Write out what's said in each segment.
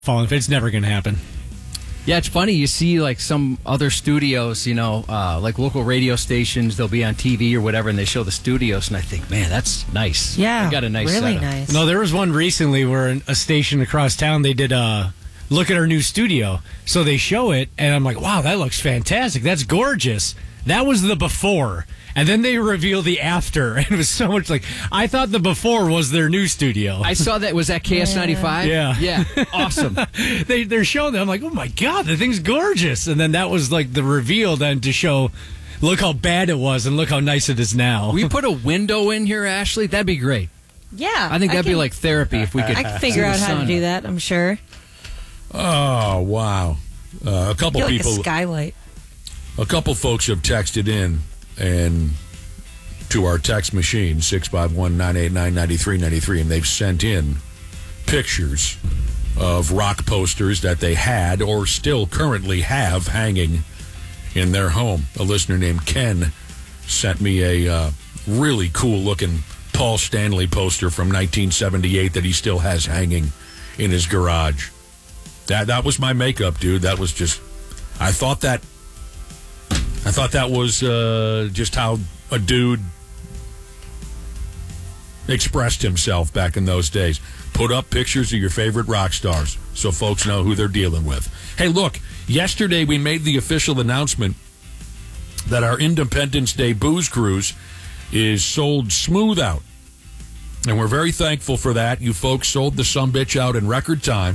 falling. It's never going to happen. Yeah, it's funny. You see, like, some other studios, like local radio stations, they'll be on TV or whatever, and they show the studios, and I think, man, that's nice. Yeah, they got a nice really setup. nice. No, there was one recently where a station across town, they did look at our new studio. So they show it, and I'm like, wow, that looks fantastic. That's gorgeous. That was the before. And then they reveal the after, and it was so much like, I thought the before was their new studio. I saw that. Was that KS95? Yeah. Yeah, awesome. They're showing that. I'm like, oh my God, the thing's gorgeous. And then that was like the reveal then to show, look how bad it was and look how nice it is now. We put a window in here, Ashley. That'd be great. Yeah. I think that'd be like therapy if we could. I can figure out how to do that, I'm sure. Oh, wow. A couple Like people. a skylight. A couple folks have texted in and to our text machine, 651-989-9393, and they've sent in pictures of rock posters that they had or still currently have hanging in their home. A listener named Ken sent me a really cool-looking Paul Stanley poster from 1978 that he still has hanging in his garage. That was my makeup, dude. That was just... I thought that was just how a dude expressed himself back in those days. Put up pictures of your favorite rock stars so folks know who they're dealing with. Hey, look, yesterday we made the official announcement that our Independence Day booze cruise is sold smooth out. And we're very thankful for that. You folks sold the sumbitch out in record time.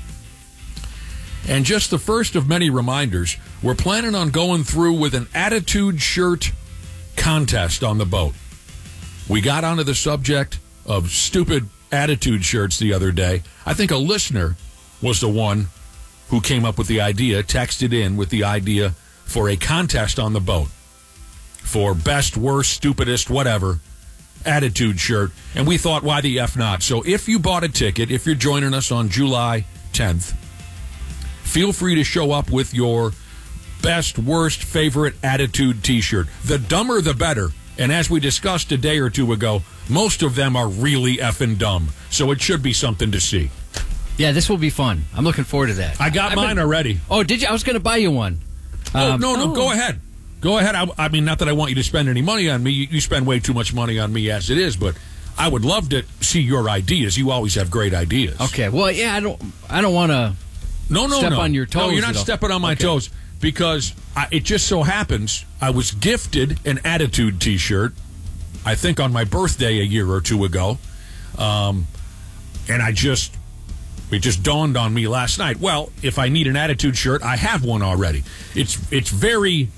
And just the first of many reminders, we're planning on going through with an Attitude shirt contest on the boat. We got onto the subject of stupid Attitude shirts the other day. I think a listener was the one who came up with the idea, texted in with the idea for a contest on the boat for best, worst, stupidest, whatever Attitude shirt. And we thought, why the F not? So if you bought a ticket, if you're joining us on July 10th, feel free to show up with your best, worst, favorite Attitude T-shirt. The dumber, the better. And as we discussed a day or two ago, most of them are really effing dumb. So it should be something to see. Yeah, this will be fun. I'm looking forward to that. I got mine already. Oh, did you? I was going to buy you one. No, go ahead. Go ahead. I mean, not that I want you to spend any money on me. You spend way too much money on me as it is, but I would love to see your ideas. You always have great ideas. Okay. Well, yeah, I don't want to step on your toes. No, you're not stepping on my toes because it just so happens I was gifted an Attitude T-shirt, I think on my birthday a year or two ago, and it just dawned on me last night. Well, if I need an Attitude shirt, I have one already. It's very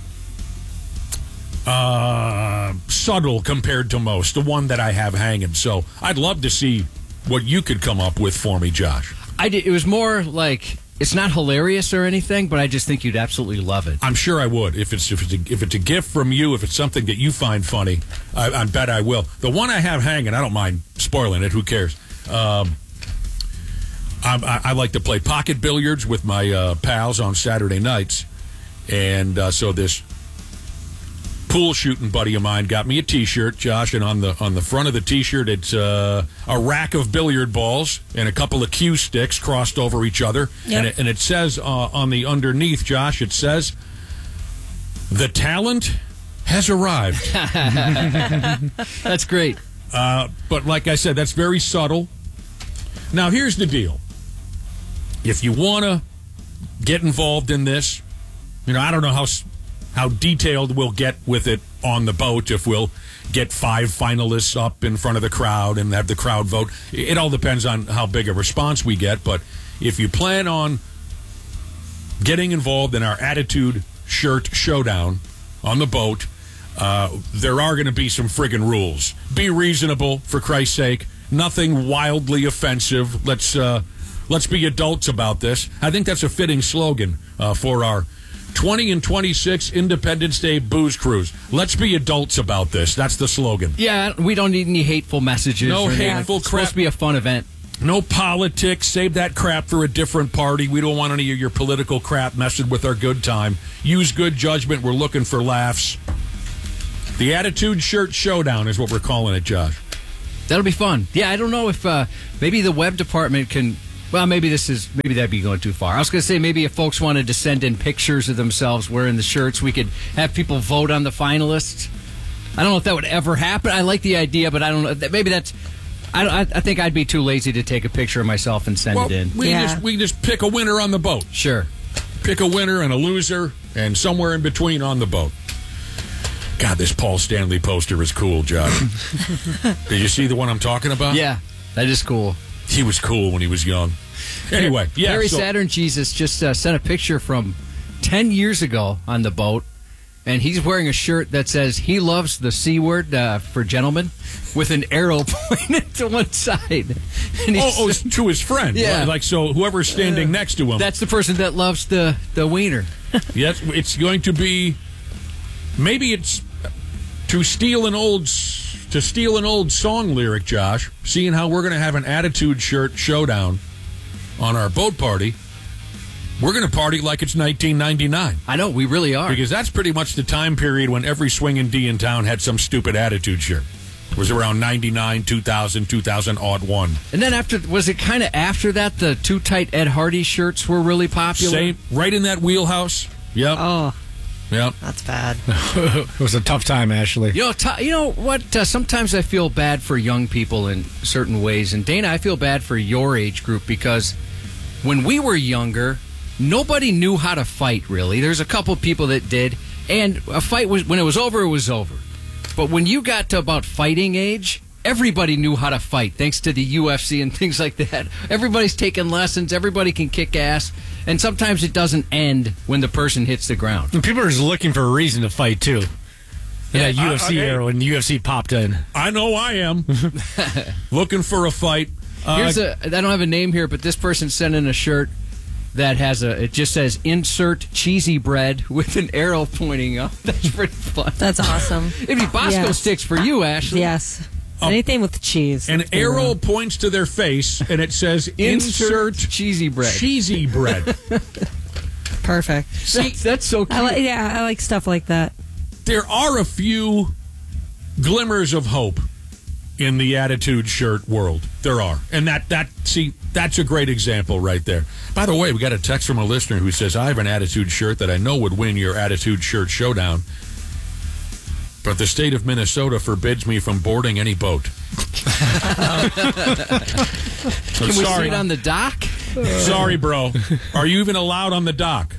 subtle compared to most, the one that I have hanging. So I'd love to see what you could come up with for me, Josh. It was more like, it's not hilarious or anything, but I just think you'd absolutely love it. I'm sure I would. If it's a gift from you, if it's something that you find funny, I bet I will. The one I have hanging, I don't mind spoiling it. Who cares? I like to play pocket billiards with my pals on Saturday nights, and so this pool shooting buddy of mine got me a T-shirt, Josh, and on the front of the T-shirt it's a rack of billiard balls and a couple of cue sticks crossed over each other, yep. and it says on the underneath, Josh, it says, "The talent has arrived." That's great. But like I said, that's very subtle. Now here's the deal: if you want to get involved in this, I don't know how detailed we'll get with it on the boat, if we'll get 5 finalists up in front of the crowd and have the crowd vote. It all depends on how big a response we get. But if you plan on getting involved in our Attitude shirt showdown on the boat, there are going to be some friggin' rules. Be reasonable, for Christ's sake. Nothing wildly offensive. Let's be adults about this. I think that's a fitting slogan for our 20 and 26 Independence Day booze cruise. Let's be adults about this. That's the slogan. Yeah, we don't need any hateful messages. No hateful It's crap. supposed to be a fun event. No politics. Save that crap for a different party. We don't want any of your political crap messing with our good time. Use good judgment. We're looking for laughs. The Attitude Shirt Showdown is what we're calling it, Josh. That'll be fun. Yeah, I don't know if maybe the web department can Well, maybe that'd be going too far. I was going to say maybe if folks wanted to send in pictures of themselves wearing the shirts, we could have people vote on the finalists. I don't know if that would ever happen. I like the idea, but I don't know. Maybe that's. I think I'd be too lazy to take a picture of myself and send it in. We can just pick a winner on the boat. Sure. Pick a winner and a loser, and somewhere in between on the boat. God, this Paul Stanley poster is cool, Josh. Did you see the one I'm talking about? Yeah, that is cool. He was cool when he was young. Anyway, yeah. Larry Saturn Jesus just sent a picture from 10 years ago on the boat, and he's wearing a shirt that says he loves the C word for gentlemen with an arrow pointed to one side. And it's to his friend. Yeah. Like, so whoever's standing next to him. That's the person that loves the wiener. Yes, it's going to be, maybe it's to steal an old song lyric, Josh, seeing how we're going to have an Attitude Shirt showdown on our boat party. We're going to party like it's 1999. I know, we really are. Because that's pretty much the time period when every swinging D in town had some stupid Attitude shirt. It was around 99, 2000, 2001. And then was it kind of after that the Too Tight Ed Hardy shirts were really popular? Same, right in that wheelhouse. Yep. Oh, yep. that's bad. It was a tough time, Ashley. You know what? Sometimes I feel bad for young people in certain ways. And Dana, I feel bad for your age group because when we were younger, nobody knew how to fight, really. There's a couple people that did. And a fight when it was over, it was over. But when you got to about fighting age, everybody knew how to fight, thanks to the UFC and things like that. Everybody's taking lessons. Everybody can kick ass. And sometimes it doesn't end when the person hits the ground. And people are just looking for a reason to fight, too. Yeah, that UFC era when the UFC popped in. I know I am. Looking for a fight. I don't have a name here, but this person sent in a shirt that it just says insert cheesy bread with an arrow pointing up. That's pretty fun. That's awesome. It'd be Bosco sticks for you, Ashley. Yes. Anything with cheese. An arrow points to their face, and it says insert cheesy bread. Cheesy bread. Perfect. That's so cute. I like stuff like that. There are a few glimmers of hope in the Attitude Shirt world. There are. And that's a great example right there. By the way, we got a text from a listener who says, I have an Attitude Shirt that I know would win your Attitude Shirt showdown, but the state of Minnesota forbids me from boarding any boat. Can we see it on the dock? Sorry, bro. Are you even allowed on the dock?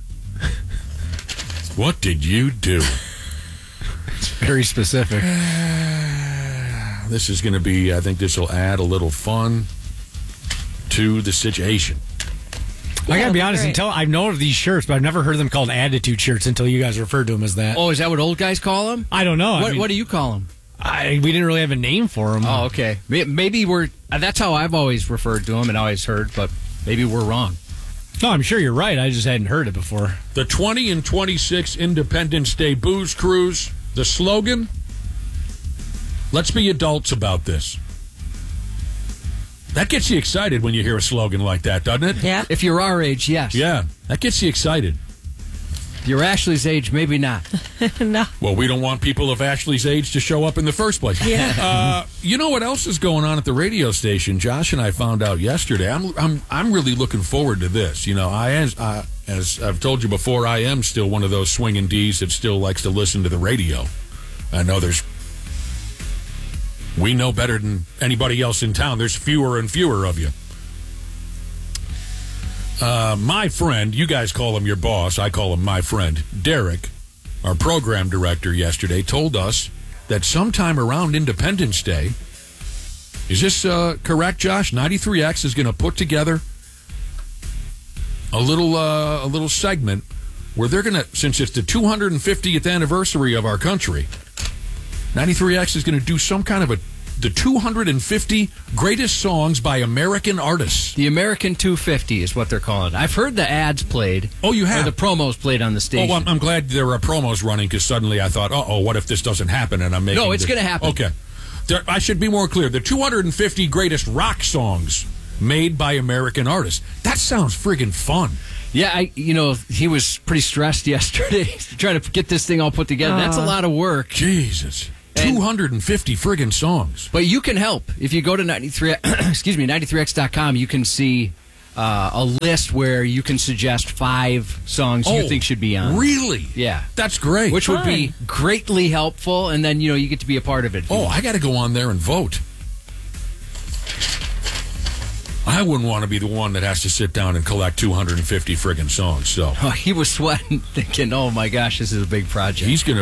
What did you do? It's very specific. This is going to be, I think this will add a little fun to the situation. I got to be honest, I know of these shirts, but I've never heard them called Attitude Shirts until you guys referred to them as that. Oh, is that what old guys call them? I don't know. What do you call them? We didn't really have a name for them. Oh, okay. Maybe that's how I've always referred to them and always heard, but maybe we're wrong. No, I'm sure you're right. I just hadn't heard it before. The 20 and 26 Independence Day Booze Cruise, the slogan, let's be adults about this. That gets you excited when you hear a slogan like that, doesn't it? Yeah. If you're our age, yes. Yeah, that gets you excited. If you're Ashley's age, maybe not. No. Well, we don't want people of Ashley's age to show up in the first place. Yeah. You know what else is going on at the radio station? Josh and I found out yesterday. I'm really looking forward to this. You know, as I've told you before, I am still one of those swinging D's that still likes to listen to the radio. I know we know better than anybody else in town. There's fewer and fewer of you. My friend, you guys call him your boss, I call him my friend, Derek, our program director yesterday, told us that sometime around Independence Day, is this correct, Josh? 93X is going to put together a little segment where they're going to, since it's the 250th anniversary of our country, 93X is going to do some kind of the 250 greatest songs by American artists. The American 250 is what they're calling it. I've heard the ads played. Oh, you have? Or the promos played on the station. Oh, I'm glad there are promos running because suddenly I thought, what if this doesn't happen? And I'm making No, it's going to happen. Okay. I should be more clear. The 250 greatest rock songs made by American artists. That sounds friggin' fun. Yeah, he was pretty stressed yesterday trying to get this thing all put together. That's a lot of work. Jesus. And- 250 friggin' songs. But you can help if you go to 93x.com. You can see a list where you can suggest 5 songs you think should be on. Really? Yeah. That's great. Which would be greatly helpful, and then you get to be a part of it. Oh, I got to go on there and vote. I wouldn't want to be the one that has to sit down and collect 250 friggin' songs. So Oh, he was sweating, thinking, "Oh my gosh, this is a big project." he's going to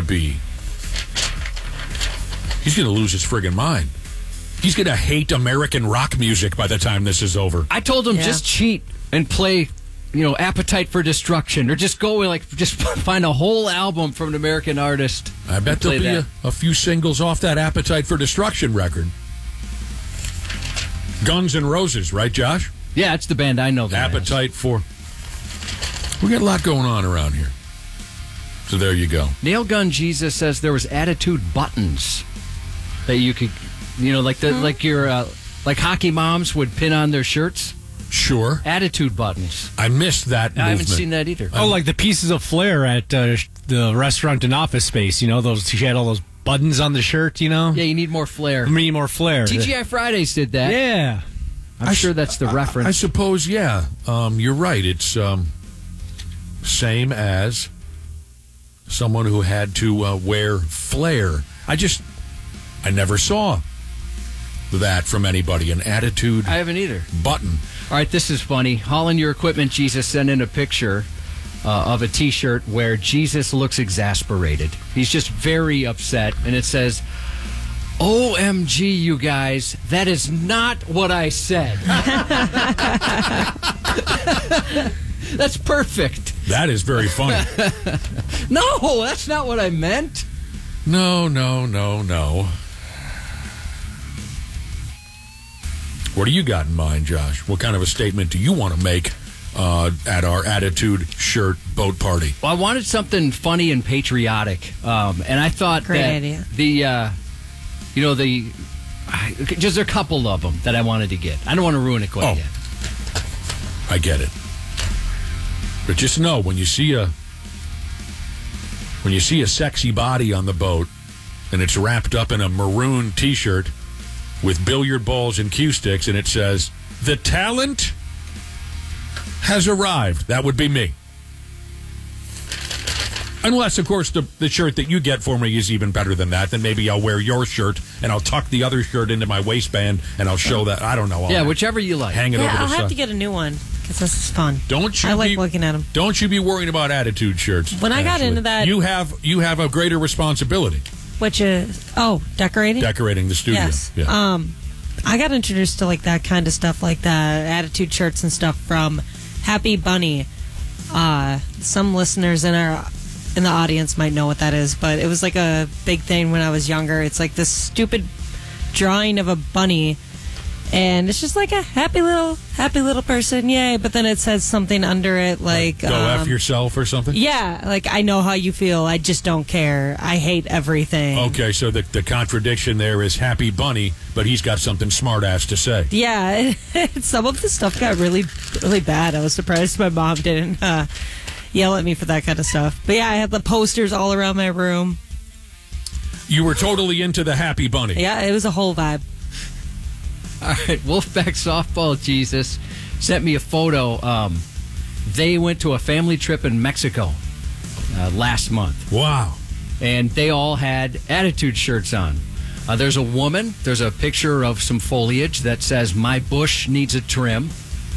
lose his friggin' mind. He's going to hate American rock music by the time this is over. I told him Yeah. just cheat and play, Appetite for Destruction, or just go just find a whole album from an American artist. I bet and play there'll be that. a few singles off that Appetite for Destruction record. Guns N' Roses, right, Josh? Yeah, it's the band I know. That Appetite for... We got a lot going on around here. So there you go. Nail Gun Jesus says there was attitude buttons that you could, like hockey moms would pin on their shirts. Sure. Attitude buttons. I missed that movement. I haven't seen that either. Oh, like the pieces of flair at the restaurant and Office Space. Those she had all those buttons on the shirt. Yeah, you need more flair. I need more flair. TGI Fridays did that. Yeah. I'm sure that's the reference. I suppose, yeah. You're right. It's same as someone who had to wear flair. I never saw that from anybody. An attitude I haven't either. button. All right, this is funny. Hauling Your Equipment Jesus sent in a picture of a T-shirt where Jesus looks exasperated. He's just very upset, and it says, "OMG, you guys, that is not what I said." That's perfect. That is very funny. No, that's not what I meant. No. What do you got in mind, Josh? What kind of a statement do you want to make at our Attitude Shirt Boat Party? Well, I wanted something funny and patriotic, and I thought Great that idea. just a couple of them that I wanted to get. I don't want to ruin it quite yet. I get it. But just know when you see a sexy body on the boat and it's wrapped up in a maroon T-shirt with billiard balls and cue sticks and it says, "The talent has arrived," that would be me. Unless, of course, the shirt that you get for me is even better than that. Then maybe I'll wear your shirt and I'll tuck the other shirt into my waistband and I'll show that. I don't know. Yeah, whichever you like. Hang it over the I'll have side. to get a new one because this is fun. Don't you I like be- looking at them. Don't you be worrying about attitude shirts. When I got Ashley. into that- you have a greater responsibility Which is decorating. decorating the studio. Yes. Yeah. I got introduced to like that kind of stuff, like that attitude shirts and stuff from Happy Bunny. Some listeners in the audience might know what that is, but it was like a big thing when I was younger. It's like this stupid drawing of a bunny, and it's just like a happy little person, yay! But then it says something under it like Go F yourself or something? yeah, like I know how you feel. I just don't care. I hate everything. Okay, so the contradiction there is Happy Bunny, but he's got something smart-ass to say. Yeah, some of the stuff got really, really bad. I was surprised my mom didn't yell at me for that kind of stuff. But yeah, I had the posters all around my room. You were totally into the Happy Bunny. Yeah, it was a whole vibe. All right, Wolfpack Softball Jesus sent me a photo. They went to a family trip in Mexico last month, Wow. and they all had attitude shirts on. There's a woman. There's a picture of some foliage that says, "My bush needs a trim."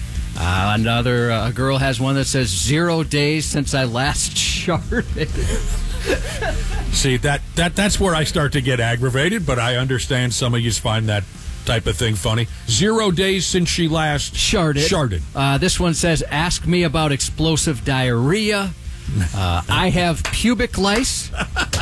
A girl has one that says, "0 days since I last sharded." See, that's where I start to get aggravated, but I understand some of you find that type of thing funny. 0 days since she last Sharded. This one says, "Ask me about explosive diarrhea." I have pubic lice.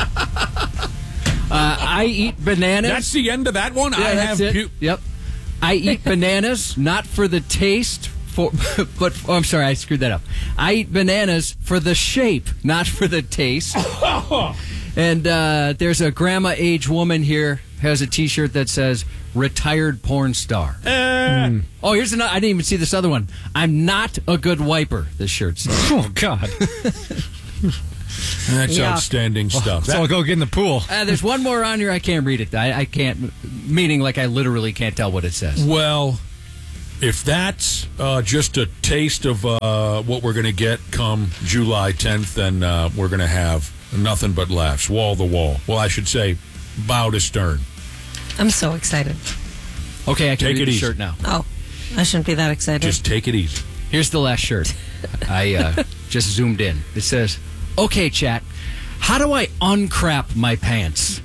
I eat bananas. That's the end of that one? Yeah, I that's have it. Yep. I eat bananas, not for the taste, I'm sorry, I screwed that up. I eat bananas for the shape, not for the taste. And there's a grandma age woman here, has a T-shirt that says, "Retired porn star." Oh, here's another. I didn't even see this other one. "I'm not a good wiper," this shirt says. Oh, God. That's Yeah. outstanding stuff. So I'll go get in the pool. There's one more on here. I can't read it. I can't, meaning like I literally can't tell what it says. Well, if that's just a taste of what we're going to get come July 10th, then we're going to have nothing but laughs, wall to wall. Well, I should say bow to stern. I'm so excited. Okay, I can Take read it the easy. shirt now. Oh, I shouldn't be that excited. Just take it easy. Here's the last shirt. I just zoomed in. It says, "Okay, chat. How do I uncrap my pants?"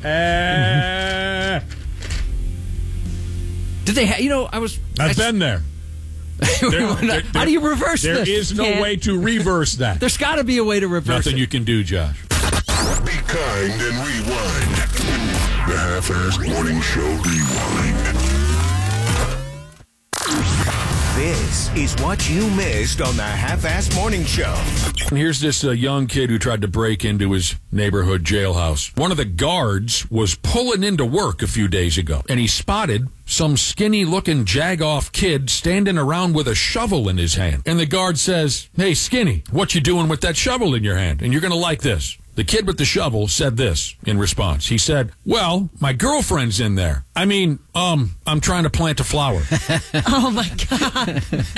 Did they? I was. I've been there. How do you reverse There this? is no Can't. way to reverse that. There's got to be a way to reverse Nothing it. you can do, Josh. Be kind and rewind. The Half-Assed Morning Show Rewind. This is what you missed on the Half-Assed Morning Show. And here's this young kid who tried to break into his neighborhood jailhouse. One of the guards was pulling into work a few days ago, and he spotted some skinny-looking jag-off kid standing around with a shovel in his hand. And the guard says, "Hey, Skinny, what you doing with that shovel in your hand? And you're going to like this." The kid with the shovel said this in response. He said, "Well, my girlfriend's in there. I mean, I'm trying to plant a flower." Oh my God.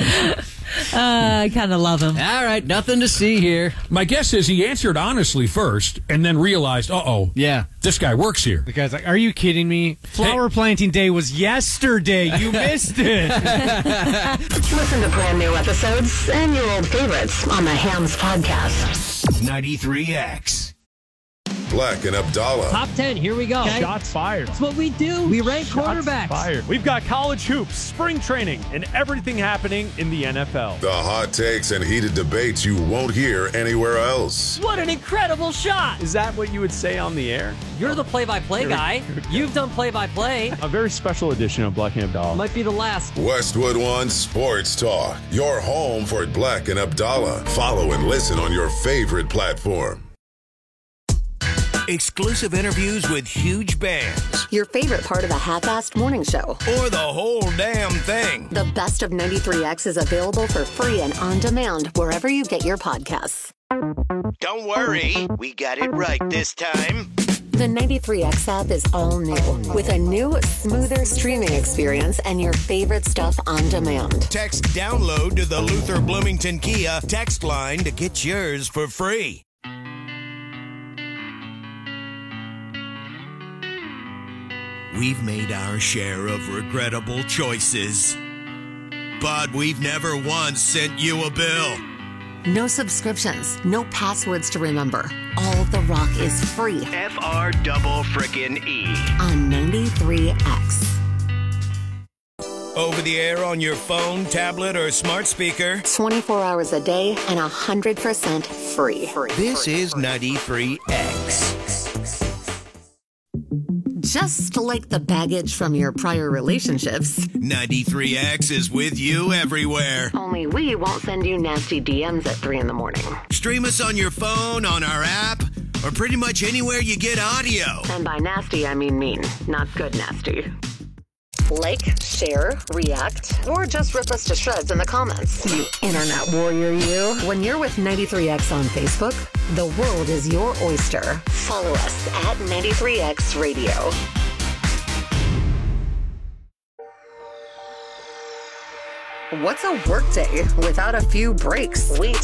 I kind of love him. All right, nothing to see here. My guess is he answered honestly first and then realized, Yeah. this guy works here. The guy's like, "Are you kidding me? Flower planting day was yesterday. You missed it." Listen to brand new episodes and your old favorites on the Hams Podcast. 93X. Black and Abdallah. Top 10, here we go. Shots fired. That's what we do. We rank quarterbacks. Fired. We've got college hoops, spring training, and everything happening in the NFL. The hot takes and heated debates you won't hear anywhere else. What an incredible shot. Is that what you would say on the air? You're the play-by-play guy. You've done play-by-play. A very special edition of Black and Abdallah. Might be the last. Westwood One Sports Talk. Your home for Black and Abdallah. Follow and listen on your favorite platform. Exclusive interviews with huge bands. Your favorite part of the Half-Assed Morning Show. Or the whole damn thing. The best of 93X is available for free and on demand wherever you get your podcasts. Don't worry, we got it right this time. The 93X app is all new with a new, smoother streaming experience and your favorite stuff on demand. Text download to the Luther Bloomington Kia text line to get yours for free. We've made our share of regrettable choices, but we've never once sent you a bill. No subscriptions, no passwords to remember. All the rock is free FR-double-frickin-E. on 93X. Over the air on your phone, tablet, or smart speaker. 24 hours a day and 100% free. This is 93X. Just like the baggage from your prior relationships. 93X is with you everywhere. Only we won't send you nasty DMs at 3 in the morning. Stream us on your phone, on our app, or pretty much anywhere you get audio. And by nasty, I mean mean, not good nasty. Like, share, react, or just rip us to shreds in the comments. You internet warrior, you. When you're with 93X on Facebook, the world is your oyster. Follow us at 93X Radio. What's a workday without a few breaks? We